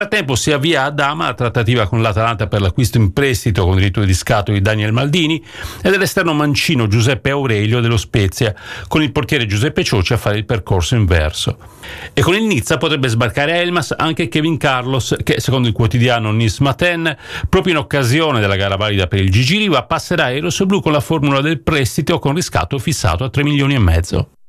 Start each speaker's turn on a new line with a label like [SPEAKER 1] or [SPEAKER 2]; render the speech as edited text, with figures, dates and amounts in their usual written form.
[SPEAKER 1] Nel frattempo si avvia a Dama la trattativa con l'Atalanta per l'acquisto in prestito con diritto di riscatto di Daniel Maldini e dell'esterno mancino Giuseppe Aurelio dello Spezia, con il portiere Giuseppe Ciocci a fare il percorso inverso. E con il Nizza potrebbe sbarcare a Elmas anche Kevin Carlos, che secondo il quotidiano Nice Matin, proprio in occasione della gara valida per il Gigi Riva, passerà ai rossoblù con la formula del prestito con riscatto fissato a 3,5 milioni.